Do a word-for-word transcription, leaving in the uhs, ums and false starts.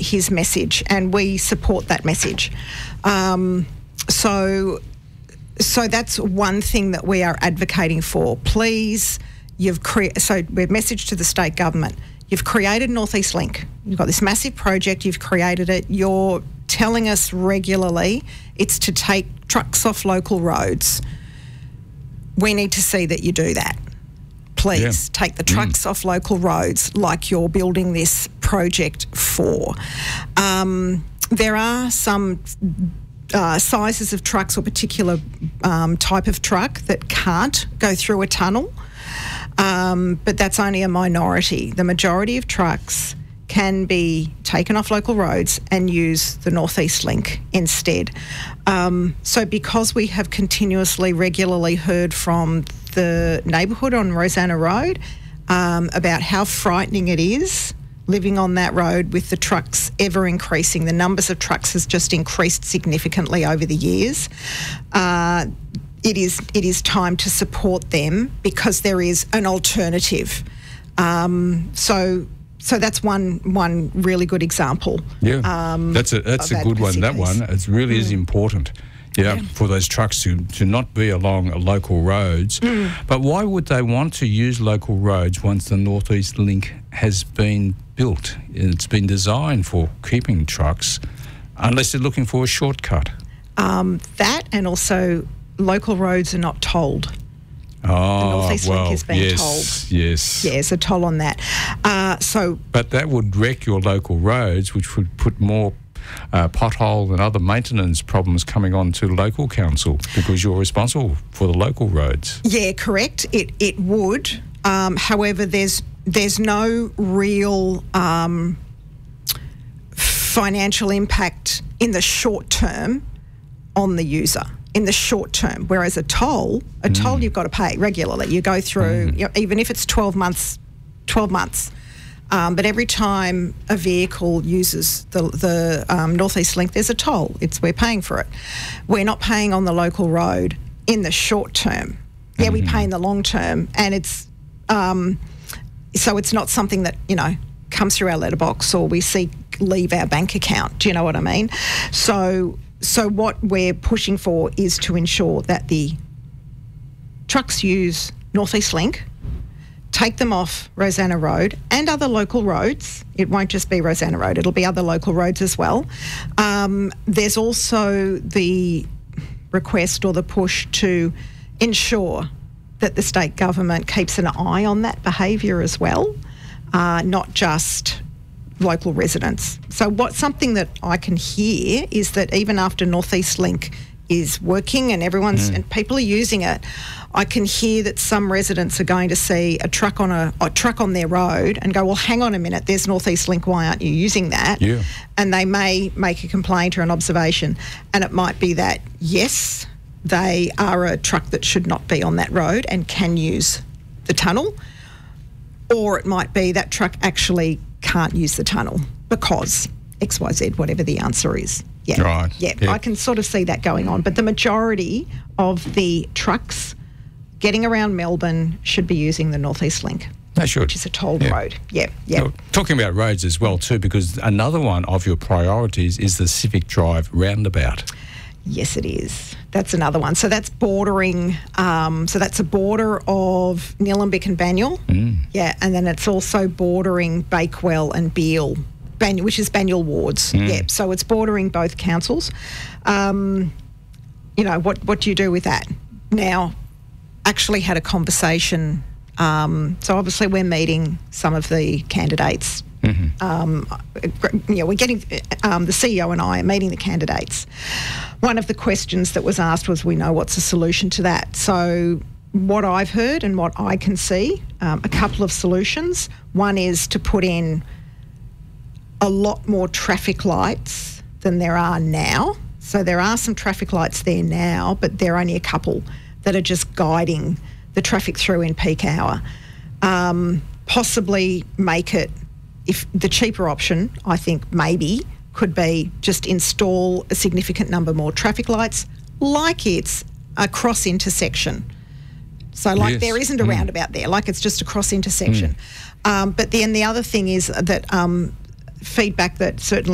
his message, and we support that message. Um, so, so that's one thing that we are advocating for. Please, you've cre- so we're message to the state government. You've created North East Link. You've got this massive project. You've created it. You're telling us regularly it's to take trucks off local roads. We need to see that you do that. Please yeah. take the trucks mm. off local roads like you're building this project for. Um, there are some uh, sizes of trucks or particular um, type of truck that can't go through a tunnel, um, but that's only a minority. The majority of trucks can be taken off local roads and use the North East Link instead. Um, so because we have continuously, regularly heard from the neighbourhood on Rosanna Road um, about how frightening it is living on that road with the trucks ever increasing. The numbers of trucks has just increased significantly over the years. Uh, it is it is time to support them because there is an alternative. Um, so so that's one one really good example. Yeah, um, that's a that's a good one. That piece. one it really mm. is important. Yeah, yeah, for those trucks to, to not be along local roads. Mm. But why would they want to use local roads once the North East Link has been built and it's been designed for keeping trucks, unless they're looking for a shortcut? Um, that and also local roads are not tolled. Oh, the North East well, Link is being yes, tolled. Yes, Yeah, it's a toll on that. Uh, so, But that would wreck your local roads, which would put more Uh, pothole and other maintenance problems coming on to local council because you're responsible for the local roads. Yeah, correct. It it would. Um, however, there's there's no real um, financial impact in the short term on the user. In the short term, whereas a toll, a mm. toll you've got to pay regularly. You go through, mm. you know, even if it's twelve months, twelve months. Um, but every time a vehicle uses the, the um, North East Link, there's a toll. It's we're paying for it. We're not paying on the local road in the short term. Yeah, mm-hmm. we pay in the long term, and it's um, so it's not something that you know comes through our letterbox or we see leave our bank account. Do you know what I mean? So, so what we're pushing for is to ensure that the trucks use North East Link. Take them off Rosanna Road and other local roads. It won't just be Rosanna Road, it'll be other local roads as well. Um, there's also the request or the push to ensure that the state government keeps an eye on that behaviour as well, uh, not just local residents. So what something that I can hear is that even after North East Link is working and everyone's mm. and people are using it, I can hear that some residents are going to see a truck on a, a truck on their road and go, well, hang on a minute, there's North East Link, why aren't you using that? Yeah. And they may make a complaint or an observation, and it might be that, yes, they are a truck that should not be on that road and can use the tunnel, or it might be that truck actually can't use the tunnel because X Y Z, whatever the answer is. Yeah, right. yeah, yeah, I can sort of see that going on. But the majority of the trucks getting around Melbourne should be using the North East Link. They should. Which is a tolled yeah. road. Yeah, yeah. Now, talking about roads as well too, because another one of your priorities is the Civic Drive roundabout. Yes, it is. That's another one. So that's bordering, um, so that's a border of Nillumbik and Banyule. Mm. Yeah, and then it's also bordering Bakewell and Beale, Bany- which is Banyule wards. Mm. Yeah, so it's bordering both councils. Um, you know, what, what do you do with that? Now, actually had a conversation. Um, so obviously we're meeting some of the candidates. Mm-hmm. Um, you know, we're getting, um, the C E O and I are meeting the candidates. One of the questions that was asked was, we know what's the solution to that. So what I've heard and what I can see, um, a couple of solutions. One is to put in a lot more traffic lights than there are now. So there are some traffic lights there now, but there are only a couple that are just guiding the traffic through in peak hour. Um, possibly make it, if the cheaper option, I think maybe, could be just install a significant number more traffic lights like it's a cross intersection. So like yes. there isn't a mm. roundabout there, like it's just a cross intersection. Mm. Um, but then the other thing is that um, feedback that certainly